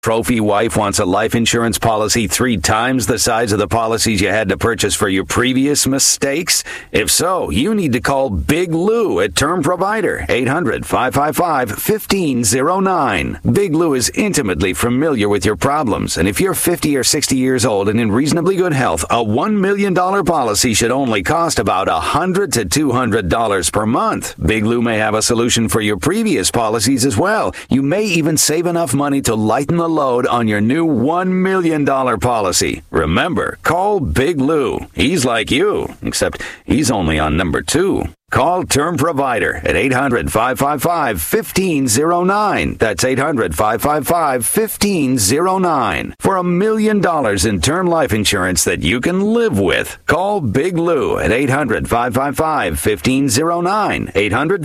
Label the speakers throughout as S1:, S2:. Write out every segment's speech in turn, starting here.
S1: Trophy wife wants a life insurance policy 3 times the size of the policies you had to purchase for your previous mistakes? If so, you need to call Big Lou at Term Provider, 800-555-1509. Big Lou is intimately familiar with your problems, and if you're 50 or 60 years old and in reasonably good health, a $1 million policy should only cost about $100 to $200 per month. Big Lou may have a solution for your previous policies as well. You may even save enough money to lighten the load on your new $1 million policy. Remember, call Big Lou. He's like you, except he's only on number 2. Call Term Provider at 800-555-1509. That's 800-555-1509. For $1 million in term life insurance that you can live with. Call Big Lou at 800-555-1509.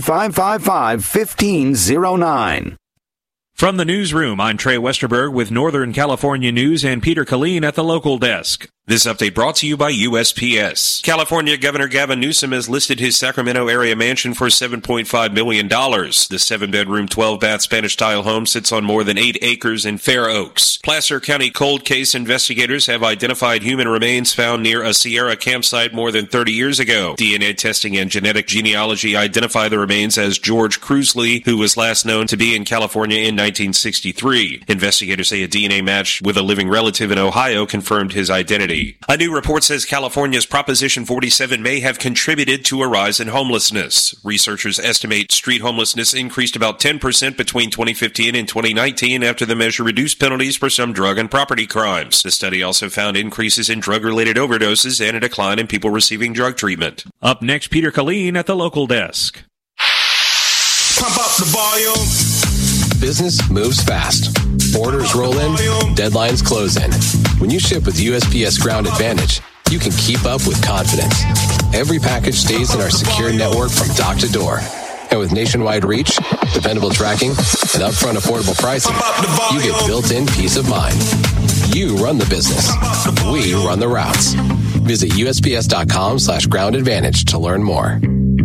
S1: 800-555-1509.
S2: From the newsroom, I'm Trey Westerberg with Northern California News and Peter Killeen at the local desk. This update brought to you by USPS. California Governor Gavin Newsom has listed his Sacramento area mansion for $7.5 million. The 7-bedroom, 12-bath Spanish-style home sits on more than 8 acres in Fair Oaks. Placer County cold case investigators have identified human remains found near a Sierra campsite more than 30 years ago. DNA testing and genetic genealogy identify the remains as George Cruisley, who was last known to be in California in 1963. Investigators say a DNA match with a living relative in Ohio confirmed his identity. A new report says California's Proposition 47 may have contributed to a rise in homelessness. Researchers estimate street homelessness increased about 10% between 2015 and 2019 after the measure reduced penalties for some drug and property crimes. The study also found increases in drug-related overdoses and a decline in people receiving drug treatment. Up next, Peter Killeen at the local desk.
S3: Pump up the volume.
S4: Business moves fast. Orders roll in, deadlines close in. When you ship with USPS Ground Advantage, you can keep up with confidence. Every package stays in our secure network from dock to door. And with nationwide reach, dependable tracking, and upfront affordable pricing, you get built-in peace of mind. You run the business. We run the routes. Visit USPS.com/Ground Advantage to learn more.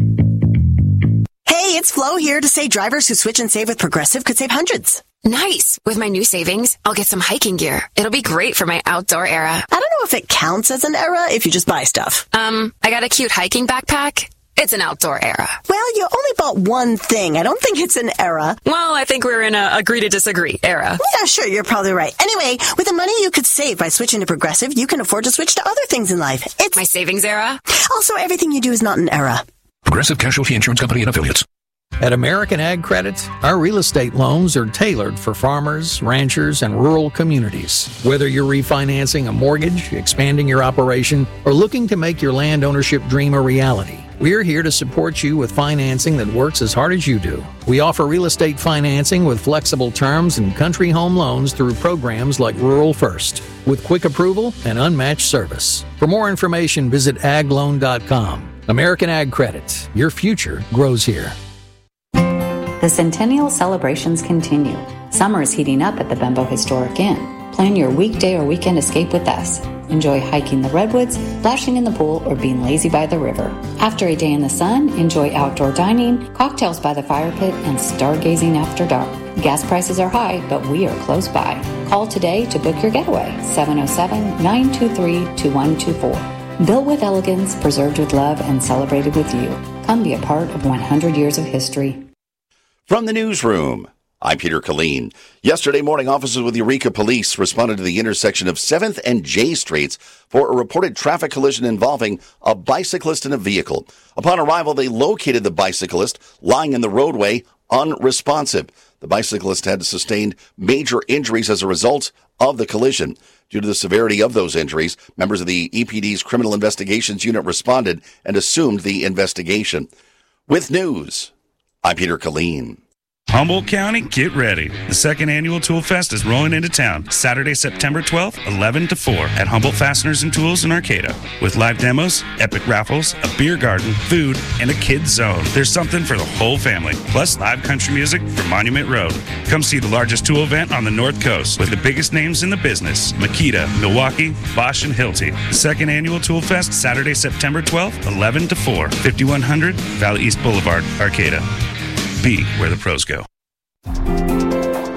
S5: Hey, it's Flo here to say drivers who switch and save with Progressive could save hundreds.
S6: Nice. With my new savings, I'll get some hiking gear. It'll be great for my outdoor era.
S5: I don't know if it counts as an era if you just buy stuff.
S6: I got a cute hiking backpack. It's an outdoor era.
S5: Well, you only bought one thing. I don't think it's an era.
S6: Well, I think we're in a agree to disagree era.
S5: Yeah, sure, you're probably right. Anyway, with the money you could save by switching to Progressive, you can afford to switch to other things in life. It's
S6: my savings era.
S5: Also, everything you do is not an era.
S7: Progressive Casualty Insurance Company and Affiliates.
S8: At American Ag Credit, our real estate loans are tailored for farmers, ranchers, and rural communities. Whether you're refinancing a mortgage, expanding your operation, or looking to make your land ownership dream a reality, we're here to support you with financing that works as hard as you do. We offer real estate financing with flexible terms and country home loans through programs like Rural First, with quick approval and unmatched service. For more information, visit agloan.com. American Ag Credit. Your future grows here.
S9: The Centennial celebrations continue. Summer is heating up at the Bembo Historic Inn. Plan your weekday or weekend escape with us. Enjoy hiking the redwoods, splashing in the pool, or being lazy by the river. After a day in the sun, enjoy outdoor dining, cocktails by the fire pit, and stargazing after dark. Gas prices are high, but we are close by. Call today to book your getaway, 707-923-2124. Built with elegance, preserved with love, and celebrated with you. Come be a part of 100 years of history.
S10: From the newsroom, I'm Peter Killeen. Yesterday morning, officers with Eureka Police responded to the intersection of 7th and J Streets for a reported traffic collision involving a bicyclist and a vehicle. Upon arrival, they located the bicyclist lying in the roadway unresponsive. The bicyclist had sustained major injuries as a result of the collision. Due to the severity of those injuries, members of the EPD's Criminal Investigations Unit responded and assumed the investigation. With news, I'm Peter Killeen.
S11: Humboldt County, get ready. The second annual Tool Fest is rolling into town Saturday, September 12th, 11 to 4 at Humboldt Fasteners and Tools in Arcata. With live demos, epic raffles, a beer garden, food, and a kids zone. There's something for the whole family. Plus live country music from Monument Road. Come see the largest tool event on the North Coast with the biggest names in the business. Makita, Milwaukee, Bosch, and Hilti. The second annual Tool Fest, Saturday, September 12th, 11 to 4, 5100 Valley East Boulevard, Arcata. Be where the pros go.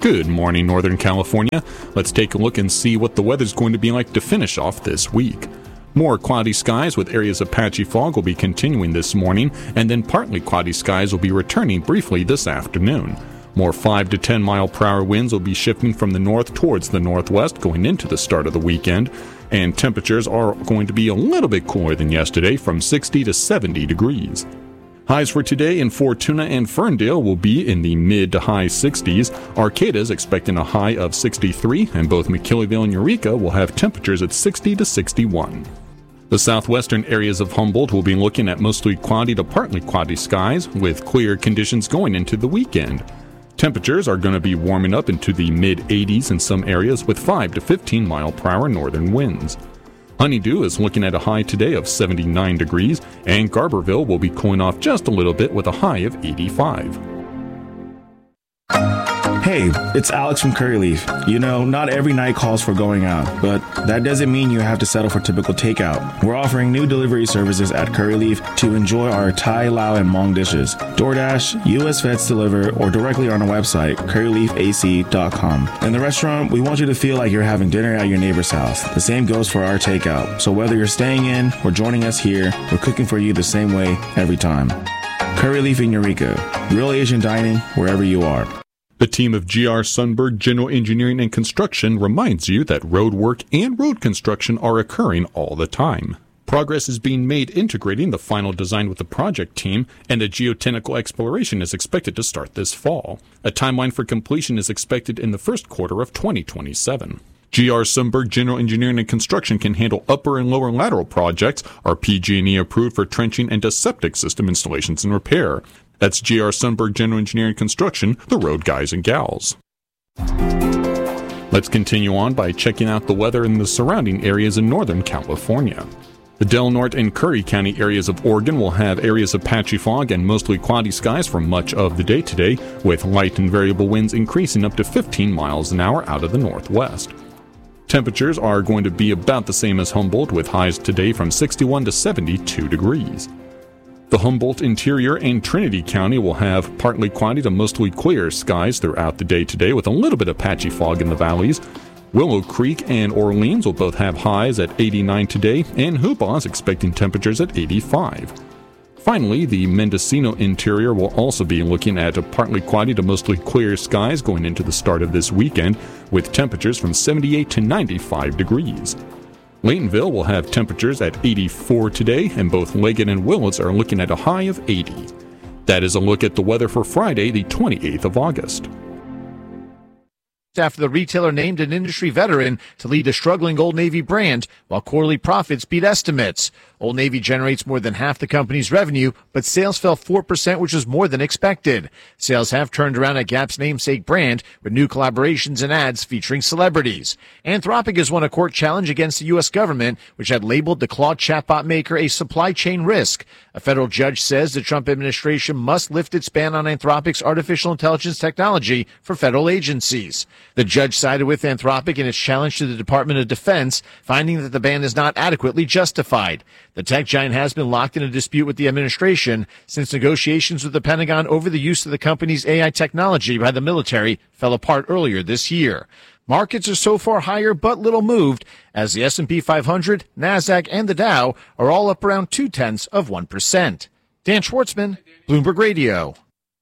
S12: Good morning, Northern California. Let's take a look and see what the weather's going to be like to finish off this week. More cloudy skies with areas of patchy fog will be continuing this morning, and then partly cloudy skies will be returning briefly this afternoon. More 5 to 10 mile per hour winds will be shifting from the north towards the northwest going into the start of the weekend, and temperatures are going to be a little bit cooler than yesterday, from 60 to 70 degrees. Highs for today in Fortuna and Ferndale will be in the mid to high 60s. Arcata is expecting a high of 63, and both McKinleyville and Eureka will have temperatures at 60 to 61. The southwestern areas of Humboldt will be looking at mostly cloudy to partly cloudy skies, with clear conditions going into the weekend. Temperatures are going to be warming up into the mid-80s in some areas with 5 to 15 mile per hour northern winds. Honeydew is looking at a high today of 79 degrees, and Garberville will be cooling off just a little bit with a high of 85.
S13: Hey, it's Alex from Curry Leaf. You know, not every night calls for going out, but that doesn't mean you have to settle for typical takeout. We're offering new delivery services at Curry Leaf to enjoy our Thai, Lao, and Hmong dishes. DoorDash, US Vets Deliver, or directly on our website, curryleafac.com. In the restaurant, we want you to feel like you're having dinner at your neighbor's house. The same goes for our takeout. So whether you're staying in or joining us here, we're cooking for you the same way every time. Curry Leaf in Eureka. Real Asian dining wherever you are.
S12: The team of GR Sundberg General Engineering and Construction reminds you that road work and road construction are occurring all the time. Progress is being made integrating the final design with the project team, and the geotechnical exploration is expected to start this fall. A timeline for completion is expected in the first quarter of 2027. GR Sundberg General Engineering and Construction can handle upper and lower lateral projects, are PG&E approved for trenching and septic system installations and repair. That's GR Sundberg General Engineering Construction, the road guys and gals. Let's continue on by checking out the weather in the surrounding areas in Northern California. The Del Norte and Curry County areas of Oregon will have areas of patchy fog and mostly cloudy skies for much of the day today, with light and variable winds increasing up to 15 miles an hour out of the northwest. Temperatures are going to be about the same as Humboldt, with highs today from 61 to 72 degrees. The Humboldt interior and Trinity County will have partly cloudy to mostly clear skies throughout the day today, with a little bit of patchy fog in the valleys. Willow Creek and Orleans will both have highs at 89 today, and Hoopaw is expecting temperatures at 85. Finally, the Mendocino interior will also be looking at a partly cloudy to mostly clear skies going into the start of this weekend, with temperatures from 78 to 95 degrees. Laytonville will have temperatures at 84 today, and both Leggett and Willits are looking at a high of 80. That is a look at the weather for Friday, the 28th of August.
S14: After the retailer named an industry veteran to lead a struggling Old Navy brand, while quarterly profits beat estimates. Old Navy generates more than half the company's revenue, but sales fell 4%, which was more than expected. Sales have turned around at Gap's namesake brand with new collaborations and ads featuring celebrities. Anthropic has won a court challenge against the U.S. government, which had labeled the Claude chatbot maker a supply chain risk. A federal judge says the Trump administration must lift its ban on Anthropic's artificial intelligence technology for federal agencies. The judge sided with Anthropic in its challenge to the Department of Defense, finding that the ban is not adequately justified. The tech giant has been locked in a dispute with the administration since negotiations with the Pentagon over the use of the company's AI technology by the military fell apart earlier this year. Markets are so far higher but little moved, as the S&P 500, NASDAQ, and the Dow are all up around 0.2%. Dan Schwartzman, Bloomberg Radio.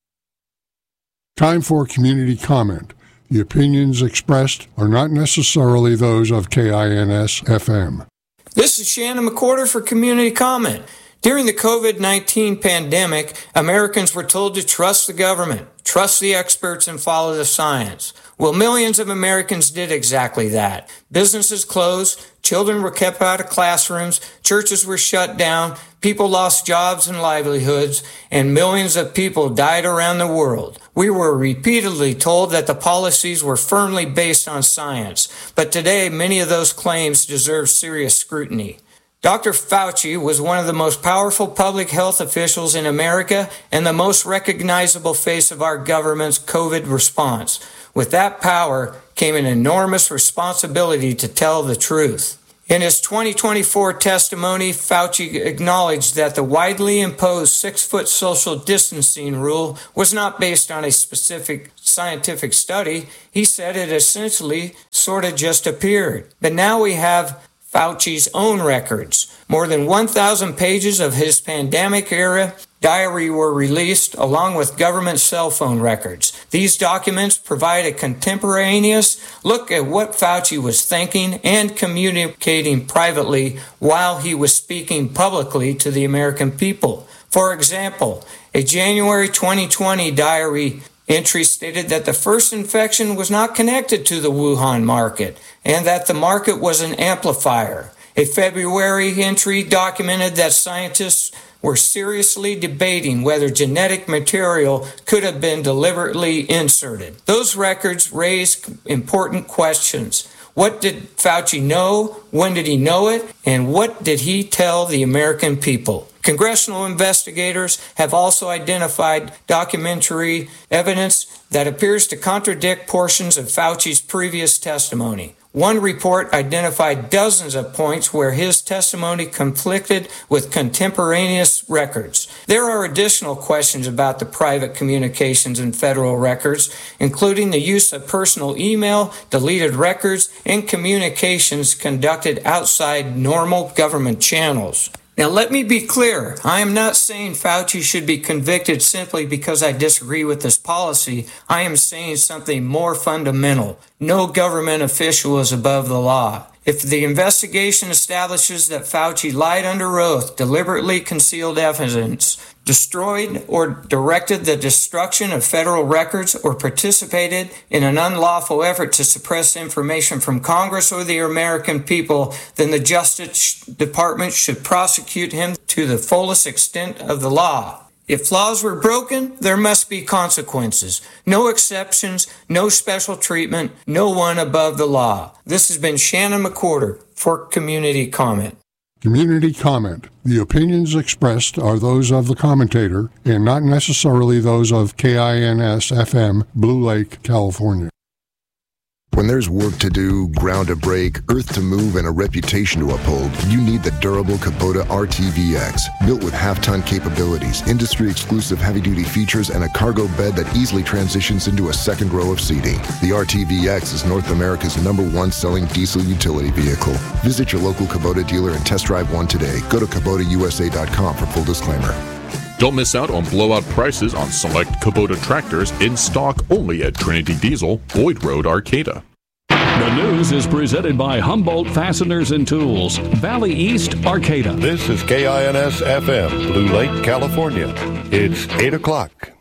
S15: Time for community comment. The opinions expressed are not necessarily those of KINS-FM.
S16: This is Shannon McCorder for Community Comment. During the COVID-19 pandemic, Americans were told to trust the government, trust the experts, and follow the science. Well, millions of Americans did exactly that. Businesses closed, children were kept out of classrooms, churches were shut down, people lost jobs and livelihoods, and millions of people died around the world. We were repeatedly told that the policies were firmly based on science, but today many of those claims deserve serious scrutiny. Dr. Fauci was one of the most powerful public health officials in America and the most recognizable face of our government's COVID response. With that power came an enormous responsibility to tell the truth. In his 2024 testimony, Fauci acknowledged that the widely imposed 6-foot social distancing rule was not based on a specific scientific study, he said it essentially sort of just appeared. But now we have Fauci's own records. More than 1,000 pages of his pandemic-era diary were released, along with government cell phone records. These documents provide a contemporaneous look at what Fauci was thinking and communicating privately while he was speaking publicly to the American people. For example, a January 2020 diary entry stated that the first infection was not connected to the Wuhan market and that the market was an amplifier. A February entry documented that scientists were seriously debating whether genetic material could have been deliberately inserted. Those records raise important questions. What did Fauci know? When did he know it? And what did he tell the American people? Congressional investigators have also identified documentary evidence that appears to contradict portions of Fauci's previous testimony. One report identified dozens of points where his testimony conflicted with contemporaneous records. There are additional questions about the private communications in federal records, including the use of personal email, deleted records, and communications conducted outside normal government channels. Now, let me be clear. I am not saying Fauci should be convicted simply because I disagree with this policy. I am saying something more fundamental. No government official is above the law. If the investigation establishes that Fauci lied under oath, deliberately concealed evidence, destroyed or directed the destruction of federal records, or participated in an unlawful effort to suppress information from Congress or the American people, then the Justice Department should prosecute him to the fullest extent of the law. If laws were broken, there must be consequences. No exceptions, no special treatment, no one above the law. This has been Shannon McWhorter for Community Comment.
S15: Community Comment. The opinions expressed are those of the commentator and not necessarily those of KINS-FM, Blue Lake, California.
S17: When there's work to do, ground to break, earth to move, and a reputation to uphold, you need the durable Kubota RTVX. Built with half-ton capabilities, industry-exclusive heavy-duty features, and a cargo bed that easily transitions into a second row of seating. The RTVX is North America's #1 selling diesel utility vehicle. Visit your local Kubota dealer and test drive one today. Go to KubotaUSA.com for full disclaimer.
S7: Don't miss out on blowout prices on select Kubota tractors in stock only at Trinity Diesel, Boyd Road, Arcata.
S18: The news is presented by Humboldt Fasteners and Tools, Valley East, Arcata.
S19: This is KINS-FM, Blue Lake, California. It's 8 o'clock.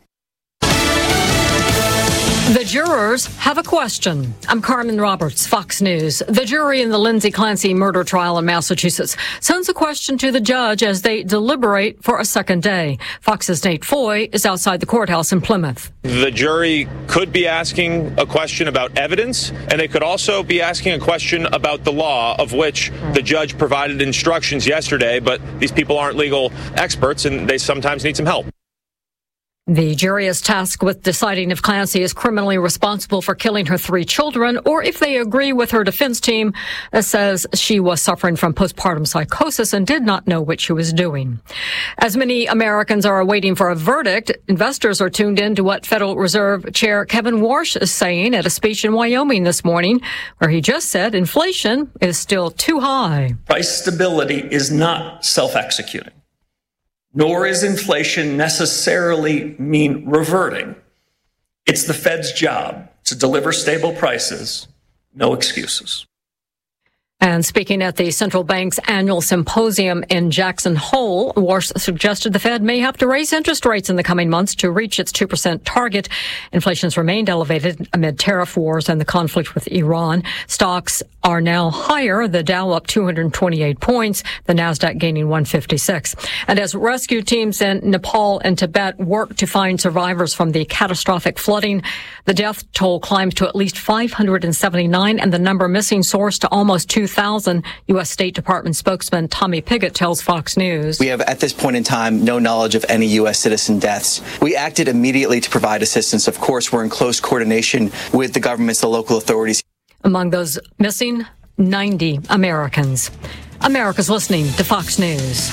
S20: The jurors have a question. I'm Carmen Roberts, Fox News. The jury in the Lindsay Clancy murder trial in Massachusetts sends a question to the judge as they deliberate for a second day. Fox's Nate Foy is outside the courthouse in Plymouth.
S21: The jury could be asking a question about evidence, and they could also be asking a question about the law, of which the judge provided instructions yesterday, but these people aren't legal experts, and they sometimes need some help.
S20: The jury is tasked with deciding if Clancy is criminally responsible for killing her 3 children, or if they agree with her defense team that says she was suffering from postpartum psychosis and did not know what she was doing. As many Americans are waiting for a verdict, investors are tuned in to what Federal Reserve Chair Kevin Warsh is saying at a speech in Wyoming this morning, where he just said inflation is still too high.
S22: Price stability is not self-executing. Nor is inflation necessarily mean reverting. It's the Fed's job to deliver stable prices, no excuses.
S20: And speaking at the central bank's annual symposium in Jackson Hole, Warsh suggested the Fed may have to raise interest rates in the coming months to reach its 2% target. Inflation's remained elevated amid tariff wars and the conflict with Iran. Stocks are now higher, the Dow up 228 points, the Nasdaq gaining 156. And as rescue teams in Nepal and Tibet work to find survivors from the catastrophic flooding, the death toll climbs to at least 579 and the number missing soars to almost 2,000. U.S. State Department spokesman Tommy Pigott tells Fox News.
S23: We have, at this point in time, no knowledge of any U.S. citizen deaths. We acted immediately to provide assistance. Of course, we're in close coordination with the governments, the local authorities.
S20: Among those missing, 90 Americans. America's listening to Fox News.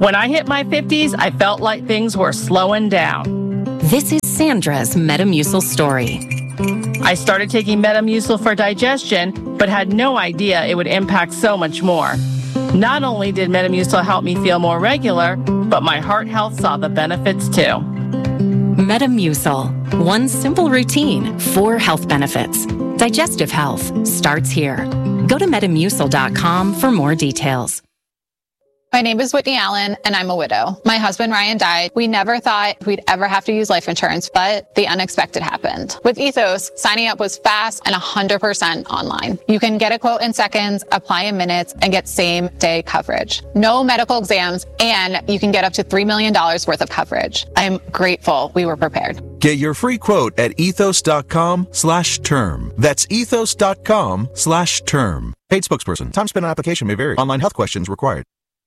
S1: When I hit my 50s, I felt like things were slowing down.
S2: This is Sandra's Metamucil story.
S1: I started taking Metamucil for digestion, but had no idea it would impact so much more. Not only did Metamucil help me feel more regular, but my heart health saw the benefits too.
S2: Metamucil. One simple routine, 4 health benefits. Digestive health starts here. Go to Metamucil.com for more details.
S3: My name is Whitney Allen, and I'm a widow. My husband, Ryan, died. We never thought we'd ever have to use life insurance, but the unexpected happened. With Ethos, signing up was fast and 100% online. You can get a quote in seconds, apply in minutes, and get same-day coverage. No medical exams, and you can get up to $3 million worth of coverage. I'm grateful we were prepared.
S24: Get your free quote at ethos.com/term. That's ethos.com/term. Paid spokesperson. Time spent on application may vary. Online health questions required.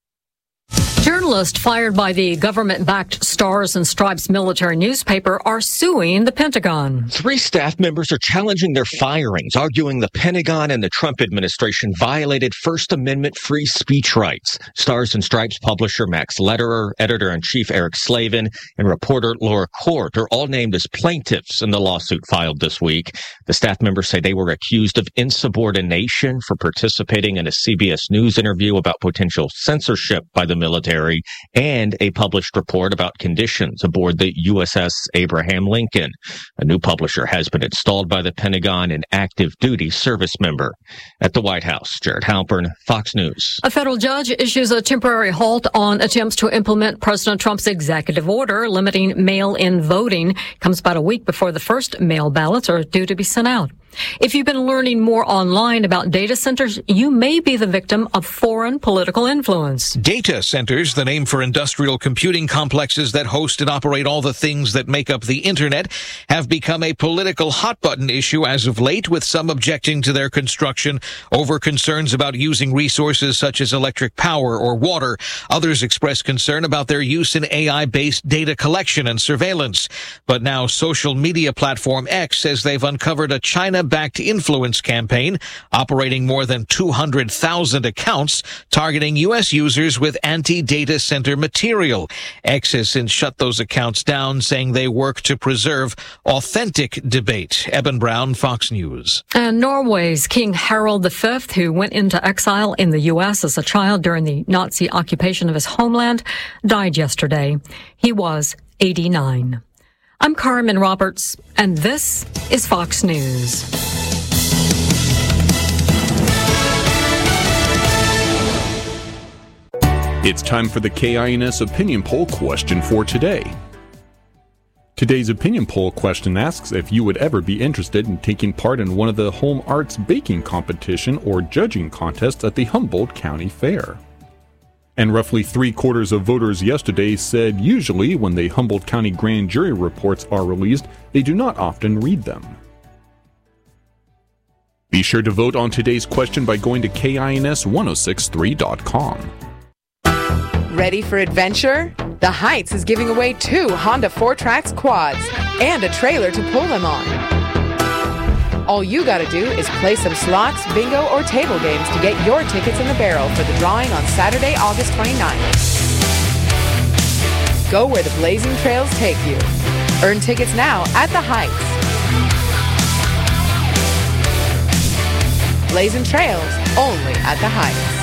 S20: Journalists fired by the government-backed Stars and Stripes military newspaper are suing the Pentagon.
S25: 3 staff members are challenging their firings, arguing the Pentagon and the Trump administration violated First Amendment free speech rights. Stars and Stripes publisher Max Lederer, editor-in-chief Eric Slavin, and reporter Laura Court are all named as plaintiffs in the lawsuit filed this week. The staff members say they were accused of insubordination for participating in a CBS News interview about potential censorship by the military and a published report about conditions aboard the USS Abraham Lincoln. A new publisher has been installed by the Pentagon, an active duty service member. At the White House, Jared Halpern, Fox News.
S20: A federal judge issues a temporary halt on attempts to implement President Trump's executive order limiting mail-in voting. Comes about a week before the first mail ballots are due to be sent out. If you've been learning more online about data centers, you may be the victim of foreign political influence.
S26: Data centers, the name for industrial computing complexes that host and operate all the things that make up the internet, have become a political hot-button issue as of late, with some objecting to their construction over concerns about using resources such as electric power or water. Others express concern about their use in AI-based data collection and surveillance. But now social media platform X says they've uncovered a China-backed influence campaign operating more than 200,000 accounts targeting U.S. users with anti-data center material. X has since shut those accounts down, saying they work to preserve authentic debate. Eben Brown, Fox News.
S20: And Norway's King Harald V, who went into exile in the U.S. as a child during the Nazi occupation of his homeland, died yesterday. He was 89. I'm Carmen Roberts, and this is Fox News.
S12: It's time for the KINS opinion poll question for today. Today's opinion poll question asks if you would ever be interested in taking part in one of the home arts baking competition or judging contests at the Humboldt County Fair. And roughly 3/4 of voters yesterday said usually when the Humboldt County Grand Jury reports are released, they do not often read them. Be sure to vote on today's question by going to KINS1063.com.
S27: Ready for adventure? The Heights is giving away 2 Honda 4Trax quads and a trailer to pull them on. All you gotta do is play some slots, bingo, or table games to get your tickets in the barrel for the drawing on Saturday, August 29th. Go where the blazing trails take you. Earn tickets now at the Heights. Blazing trails, only at the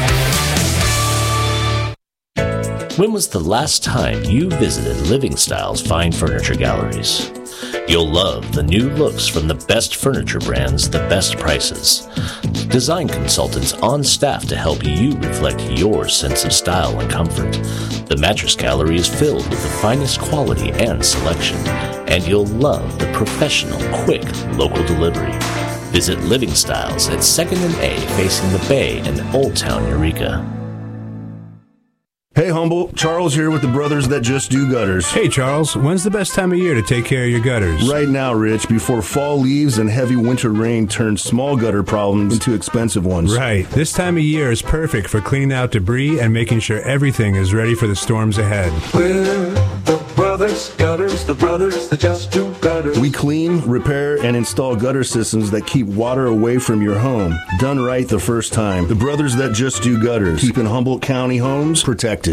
S27: Heights.
S28: When was the last time you visited Living Styles Fine Furniture Galleries? You'll love the new looks from the best furniture brands, the best prices. Design consultants on staff to help you reflect your sense of style and comfort. The Mattress Gallery is filled with the finest quality and selection, and you'll love the professional, quick, local delivery. Visit Living Styles at 2nd and A facing the Bay in Old Town Eureka.
S29: Hey Humboldt, Charles here with the Brothers That Just Do Gutters.
S30: Hey Charles, when's the best time of year to take care of your gutters?
S29: Right now, Rich, before fall leaves and heavy winter rain turns small gutter problems into expensive ones.
S30: Right. This time of year is perfect for cleaning out debris and making sure everything is ready for the storms ahead.
S31: We're the Brothers Gutters, the Brothers That Just Do Gutters.
S29: We clean, repair, and install gutter systems that keep water away from your home. Done right the first time. The Brothers That Just Do Gutters. Keeping Humboldt County homes protected.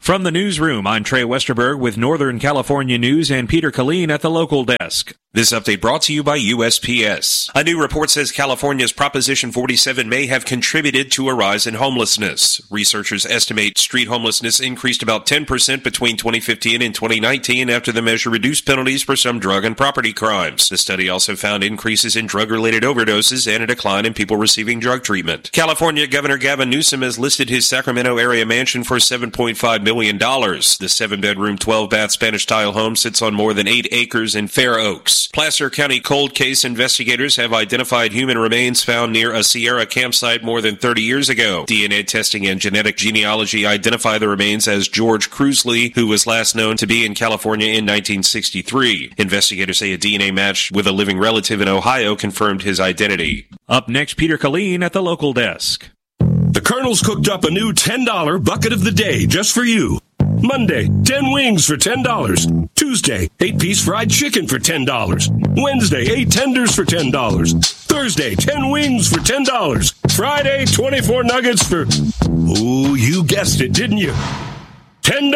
S4: From the newsroom, I'm Trey Westerberg with Northern California News and Peter Killeen at the local desk. This update brought to you by USPS. A new report says California's Proposition 47 may have contributed to a rise in homelessness. Researchers estimate street homelessness increased about 10% between 2015 and 2019 after the measure reduced penalties for some drug and property crimes. The study also found increases in drug-related overdoses and a decline in people receiving drug treatment. California Governor Gavin Newsom has listed his Sacramento area mansion for $7.5 million. The 7-bedroom, 12-bath Spanish tile home sits on more than 8 acres in Fair Oaks. Placer County cold case investigators have identified human remains found near a Sierra campsite more than 30 years ago. DNA testing and genetic genealogy identify the remains as George Cruisley, who was last known to be in California in 1963. Investigators say a DNA match with a living relative in Ohio confirmed his identity. Up next, Peter Killeen at the local desk.
S5: The Colonel's cooked up a new $10 bucket of the day just for you. Monday, 10 wings for $10. Tuesday, 8-piece fried chicken for $10. Wednesday, 8 tenders for $10. Thursday, 10 wings for $10. Friday, 24 nuggets for... Oh, you guessed it, didn't you? $10.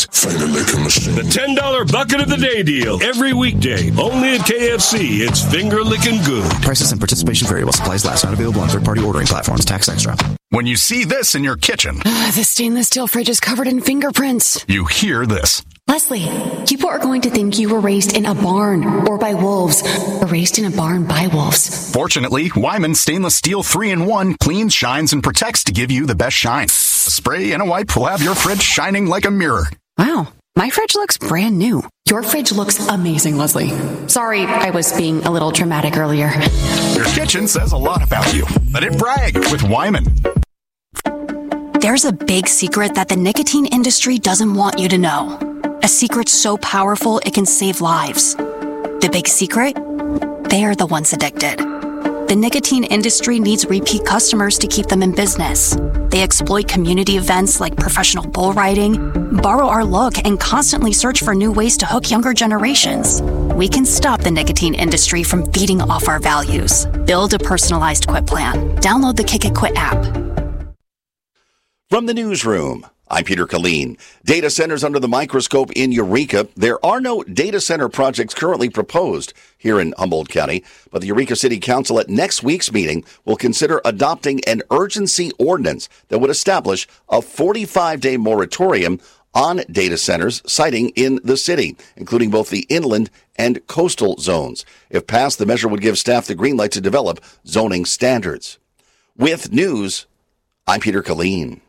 S5: The $10 bucket of the day deal. Every weekday. Only at KFC. It's finger-licking good.
S6: Prices and participation vary while supplies last. Not available on third-party ordering platforms. Tax extra.
S8: When you see this in your kitchen.
S9: The stainless steel fridge is covered in fingerprints.
S8: You hear this.
S9: Leslie, people are going to think you were raised in a barn or by wolves, or raised in a barn by wolves.
S8: Fortunately, Wyman Stainless Steel 3-in-1 cleans, shines, and protects to give you the best shine. A spray and a wipe will have your fridge shining like a mirror.
S9: Wow, my fridge looks brand new. Your fridge looks amazing, Leslie. Sorry, I was being a little dramatic earlier.
S8: Your kitchen says a lot about you. Let it brag with Wyman.
S9: There's a big secret that the nicotine industry doesn't want you to know. A secret so powerful it can save lives. The big secret? They are the ones addicted. The nicotine industry needs repeat customers to keep them in business. They exploit community events like professional bull riding, borrow our look, and constantly search for new ways to hook younger generations. We can stop the nicotine industry from feeding off our values. Build a personalized quit plan. Download the Kick It Quit app.
S10: From the newsroom, I'm Peter Killeen. Data centers under the microscope in Eureka. There are no data center projects currently proposed here in Humboldt County, but the Eureka City Council at next week's meeting will consider adopting an urgency ordinance that would establish a 45-day moratorium on data centers siting in the city, including both the inland and coastal zones. If passed, the measure would give staff the green light to develop zoning standards. With news, I'm Peter Killeen.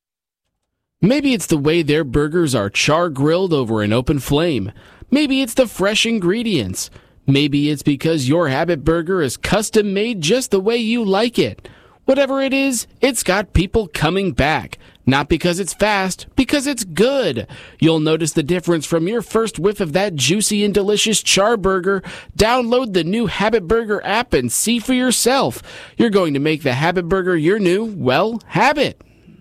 S11: Maybe it's the way their burgers are char-grilled over an open flame. Maybe it's the fresh ingredients. Maybe it's because your Habit Burger is custom-made just the way you like it. Whatever it is, it's got people coming back. Not because it's fast, because it's good. You'll notice the difference from your first whiff of that juicy and delicious char burger. Download the new Habit Burger app and see for yourself. You're going to make the Habit Burger your new, well, habit.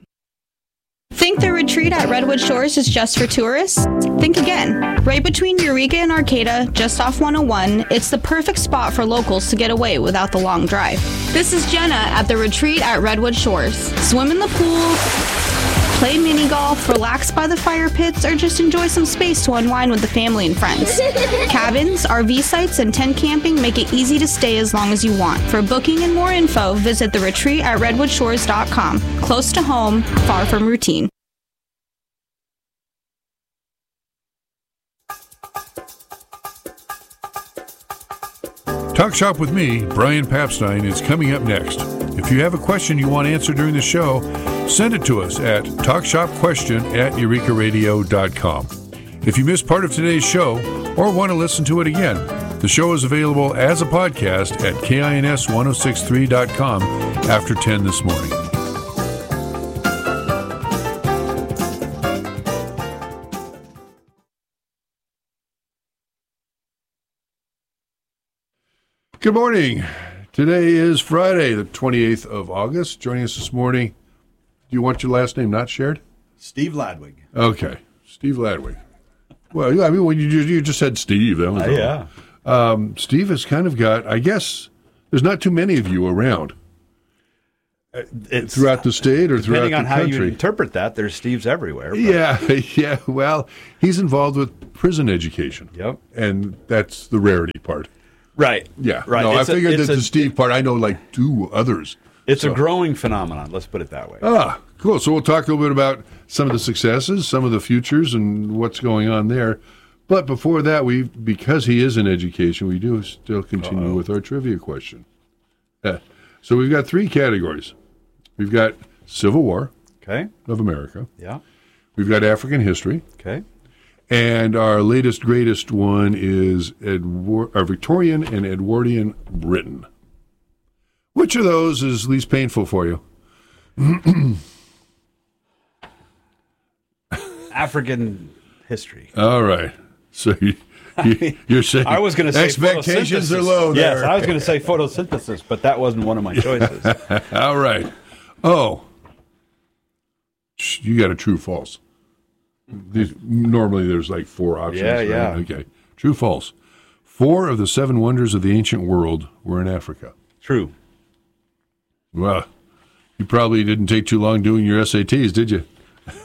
S13: Think the retreat at Redwood Shores is just for tourists? Think again. Right between Eureka and Arcata, just off 101, it's the perfect spot for locals to get away without the long drive. This is Jenna at the retreat at Redwood Shores. Swim in the pool, play mini golf, relax by the fire pits, or just enjoy some space to unwind with the family and friends. Cabins, RV sites, and tent camping make it easy to stay as long as you want. For booking and more info, visit theretreat@redwoodshores.com. Close to home, far from routine.
S14: Talk Shop with me, Brian Papstein, is coming up next. If you have a question you want answered during the show, send it to us at talkshopquestion@eurekaradio.com. If you missed part of today's show or want to listen to it again, the show is available as a podcast at KINS1063.com after 10 this morning. Good morning. Today is Friday, the 28th of August. Joining us this morning, do you want your last name not shared?
S15: Steve Ladwig.
S14: Okay, Steve Ladwig. Well, I mean, when you just said Steve, that was
S15: yeah.
S14: Steve has kind of got, I guess, there's not too many of you around.
S1: It's
S14: throughout the state or throughout the country.
S1: Depending on how you interpret that, there's Steves everywhere. But.
S14: Yeah. Well, he's involved with prison education.
S1: Yep.
S14: And that's the rarity part.
S1: Right.
S14: Yeah.
S1: Right.
S14: No, I figured that the Steve part, I know like 2 others.
S1: It's a growing phenomenon, let's put it that way.
S14: Cool. So we'll talk a little bit about some of the successes, some of the futures, and what's going on there. But before that, because he is in education, we do still continue with our trivia question. So we've got 3 categories. We've got Civil War of America.
S1: Yeah.
S14: We've got African history.
S1: Okay.
S14: And our latest, greatest one is Victorian and Edwardian Britain. Which of those is least painful for you?
S1: African history.
S14: All right. So you're saying
S1: I was going to say
S14: expectations are low
S1: there.
S14: Yes,
S1: I was going to say photosynthesis, but that wasn't one of my choices.
S14: All right. Oh, you got a true false. Normally there's like 4 options.
S1: Yeah,
S14: right?
S1: yeah.
S14: Okay. True false. 4 of the 7 wonders of the ancient world were in Africa.
S1: True.
S14: Well, you probably didn't take too long doing your SATs, did you?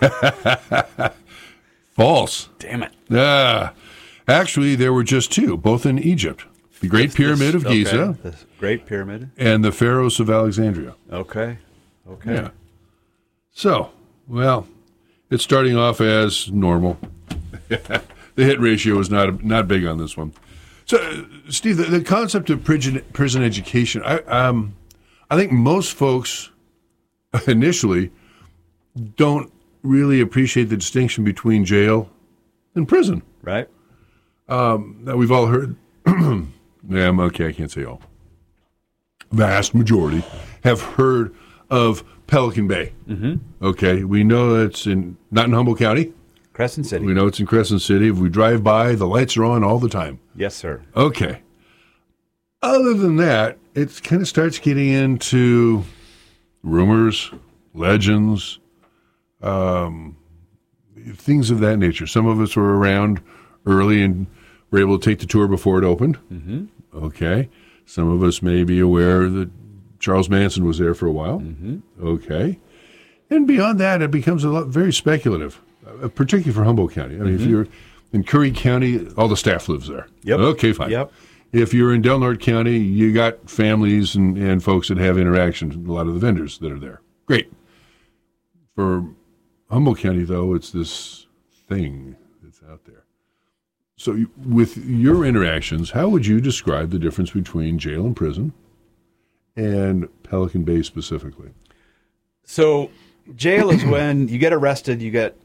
S14: False.
S1: Damn it.
S14: Actually, there were just 2, both in Egypt. The Great Pyramid of Giza.
S1: The Great Pyramid.
S14: And the Pharaohs of Alexandria.
S1: Okay.
S14: Yeah. So, well, it's starting off as normal. The hit ratio is not big on this one. So, Steve, the concept of prison education, I think most folks initially don't really appreciate the distinction between jail and prison.
S1: Right.
S14: That we've all heard. Yeah, okay, I can't say all. Vast majority have heard of Pelican Bay.
S1: Mm-hmm.
S14: Okay, we know it's not in Humboldt County.
S1: Crescent City.
S14: We know it's in Crescent City. If we drive by, the lights are on all the time.
S1: Yes, sir.
S14: Okay. Other than that, it kind of starts getting into rumors, legends, things of that nature. Some of us were around early and were able to take the tour before it opened.
S1: Mm-hmm.
S14: Okay. Some of us may be aware that Charles Manson was there for a while.
S1: Mm-hmm.
S14: Okay. And beyond that, it becomes very speculative, particularly for Humboldt County. I mean, if you're in Curry County, all the staff lives there.
S1: Yep.
S14: Okay, fine.
S1: Yep.
S14: If you're in Del Norte County, you got families and folks that have interactions with a lot of the vendors that are there. Great. For Humboldt County, though, it's this thing that's out there. So with your interactions, how would you describe the difference between jail and prison and Pelican Bay specifically?
S1: So jail is when you get arrested, you get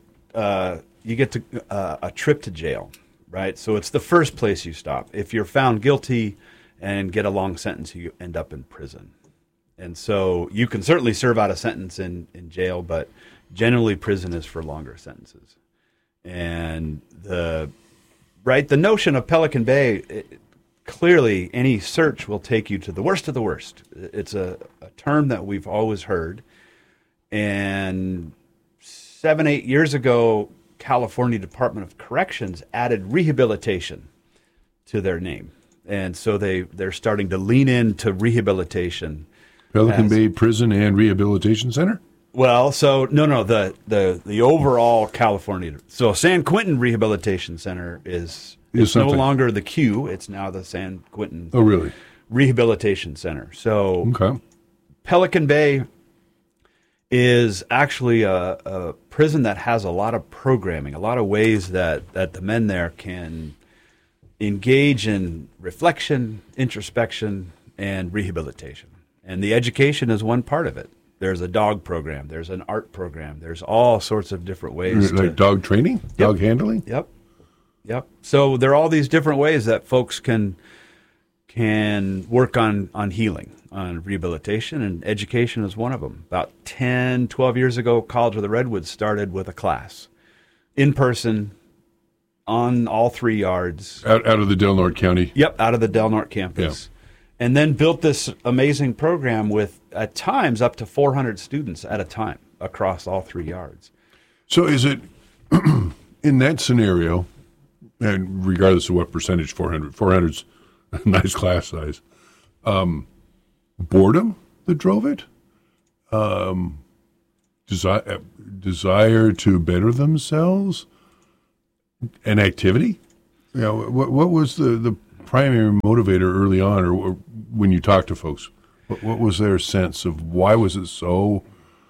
S1: a trip to jail. Right, so it's the first place you stop. If you're found guilty and get a long sentence, you end up in prison. And so you can certainly serve out a sentence in jail, but generally prison is for longer sentences. And the notion of Pelican Bay, clearly any search will take you to the worst of the worst. It's a term that we've always heard. And 7-8 years ago, California Department of Corrections added rehabilitation to their name. And so they're starting to lean into rehabilitation.
S14: Pelican Bay Prison and Rehabilitation Center?
S1: Well, so no, the overall California. So San Quentin Rehabilitation Center is no longer the Q. It's now the San Quentin Rehabilitation Center. So Pelican Bay is actually a prison that has a lot of programming, a lot of ways that the men there can engage in reflection, introspection, and rehabilitation. And the education is one part of it. There's a dog program. There's an art program. There's all sorts of different ways.
S14: Like dog training?
S1: Yep.
S14: Dog handling?
S1: Yep. So there are all these different ways that folks can work on healing, on rehabilitation, and education is one of them. About 10, 12 years ago, College of the Redwoods started with a class, in person, on all 3 yards.
S14: Out of the Del Norte County?
S1: Yep, out of the Del Norte campus.
S14: Yeah. And
S1: then built this amazing program with, at times, up to 400 students at a time across all 3 yards.
S14: So is it, in that scenario, and regardless of what percentage, 400's a nice class size, boredom that drove it? desire to better themselves, an activity? What was the primary motivator early on, or when you talked to folks? What was their sense of why was it so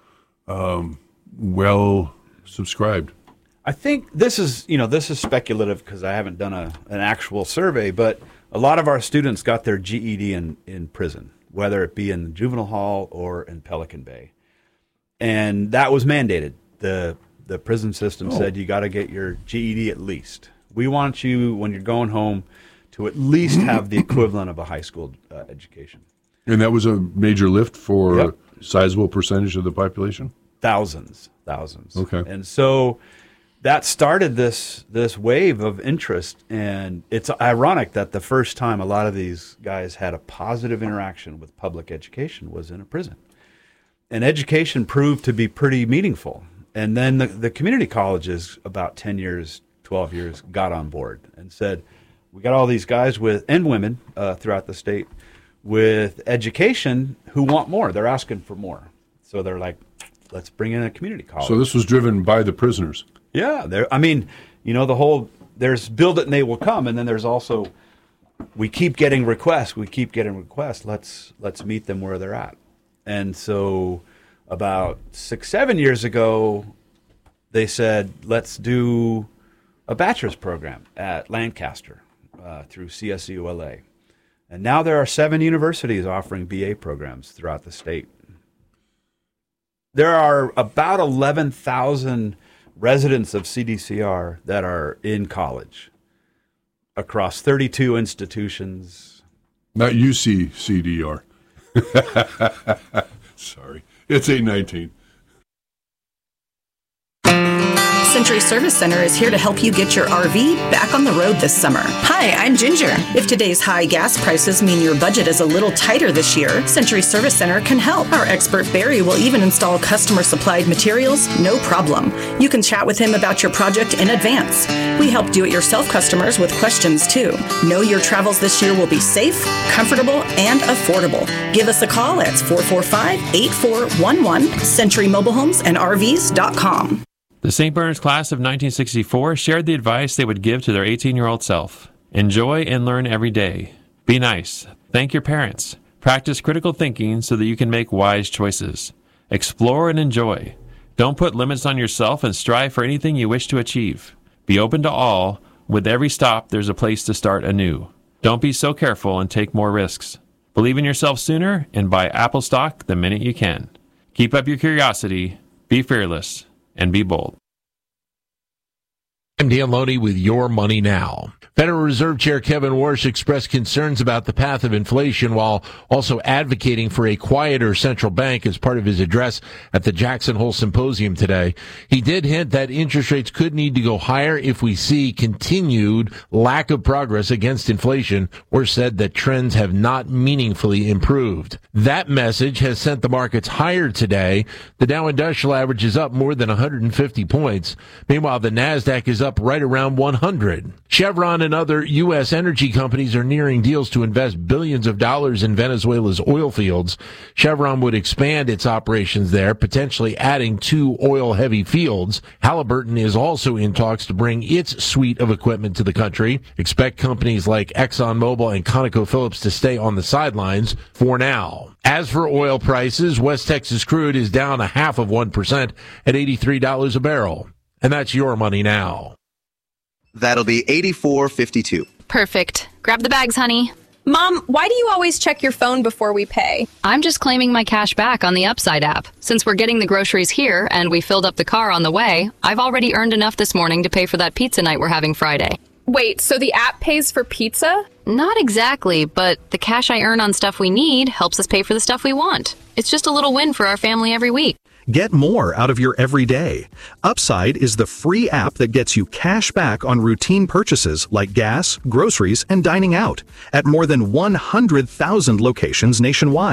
S14: well subscribed?
S1: I think this is speculative because I haven't done an actual survey, but a lot of our students got their GED in prison, whether it be in the juvenile hall or in Pelican Bay. And that was mandated. The prison system said you got to get your GED at least. We want you, when you're going home, to at least have the equivalent of a high school education.
S14: And that was a major lift for a sizable percentage of the population?
S1: Thousands.
S14: Okay.
S1: And so that started this wave of interest, and it's ironic that the first time a lot of these guys had a positive interaction with public education was in a prison. And education proved to be pretty meaningful. And then the community colleges, about 10 years, 12 years, got on board and said, we got all these guys and women throughout the state with education who want more. They're asking for more. So they're like, let's bring in a community college.
S14: So this was driven by the prisoners.
S1: Yeah, there's build it and they will come, and then there's also we keep getting requests. Let's meet them where they're at. And so about 6-7 years ago, they said, let's do a bachelor's program at Lancaster through CSULA. And now there are 7 universities offering BA programs throughout the state. There are about 11,000 residents of CDCR that are in college across 32 institutions.
S14: Not UCCDR. Sorry. It's 8:19.
S2: Century Service Center is here to help you get your RV back on the road this summer. Hi, I'm Ginger. If today's high gas prices mean your budget is a little tighter this year, Century Service Center can help. Our expert Barry will even install customer-supplied materials, no problem. You can chat with him about your project in advance. We help do-it-yourself customers with questions, too. Know your travels this year will be safe, comfortable, and affordable. Give us a call at 445-8411, CenturyMobileHomesandRVs.com.
S3: The St. Bernard's class of 1964 shared the advice they would give to their 18-year-old self. Enjoy and learn every day. Be nice. Thank your parents. Practice critical thinking so that you can make wise choices. Explore and enjoy. Don't put limits on yourself and strive for anything you wish to achieve. Be open to all. With every stop, there's a place to start anew. Don't be so careful and take more risks. Believe in yourself sooner and buy Apple stock the minute you can. Keep up your curiosity. Be fearless. And be bold.
S7: I'm Dan Loney with Your Money Now. Federal Reserve Chair Kevin Warsh expressed concerns about the path of inflation while also advocating for a quieter central bank as part of his address at the Jackson Hole Symposium today. He did hint that interest rates could need to go higher if we see continued lack of progress against inflation. Warsh said that trends have not meaningfully improved. That message has sent the markets higher today. The Dow Industrial Average is up more than 150 points. Meanwhile, the Nasdaq is up right around 100. Chevron and other U.S. energy companies are nearing deals to invest billions of dollars in Venezuela's oil fields. Chevron would expand its operations there, potentially adding 2 oil-heavy fields. Halliburton is also in talks to bring its suite of equipment to the country. Expect companies like ExxonMobil and ConocoPhillips to stay on the sidelines for now. As for oil prices, West Texas crude is down 0.5% at $83 a barrel. And that's Your Money Now.
S15: That'll be $84.52.
S16: Perfect. Grab the bags, honey.
S17: Mom, why do you always check your phone before we pay?
S16: I'm just claiming my cash back on the Upside app. Since we're getting the groceries here and we filled up the car on the way, I've already earned enough this morning to pay for that pizza night we're having Friday.
S17: Wait, so the app pays for pizza?
S16: Not exactly, but the cash I earn on stuff we need helps us pay for the stuff we want. It's just a little win for our family every week.
S18: Get more out of your everyday. Upside is the free app that gets you cash back on routine purchases like gas, groceries, and dining out at more than 100,000 locations nationwide.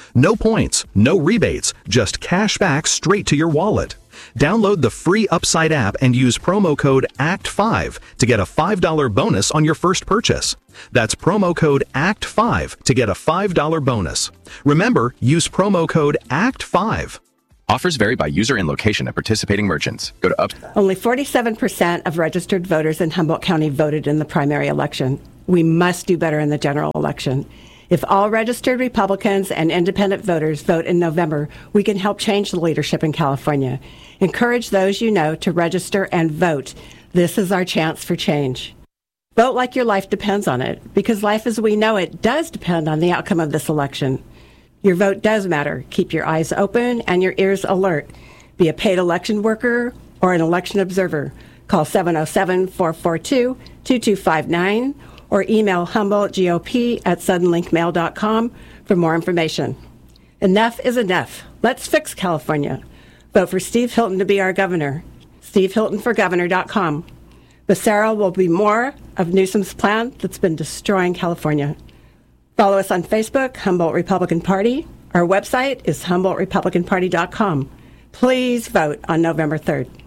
S18: No points, no rebates, just cash back straight to your wallet. Download the free Upside app and use promo code ACT5 to get a $5 bonus on your first purchase. That's promo code ACT5 to get a $5 bonus. Remember, use promo code ACT5.
S6: Offers vary by user and location at participating merchants. Go to
S12: Only 47% of registered voters in Humboldt County voted in the primary election. We must do better in the general election. If all registered Republicans and independent voters vote in November, we can help change the leadership in California. Encourage those you know to register and vote. This is our chance for change. Vote like your life depends on it, because life as we know it does depend on the outcome of this election. Your vote does matter. Keep your eyes open and your ears alert. Be a paid election worker or an election observer. Call 707-442-2259 or email HumboldtGOP@suddenlinkmail.com for more information. Enough is enough. Let's fix California. Vote for Steve Hilton to be our governor. SteveHiltonForGovernor.com. Becerra will be more of Newsom's plan that's been destroying California. Follow us on Facebook, Humboldt Republican Party. Our website is HumboldtRepublicanParty.com. Please vote on November 3rd.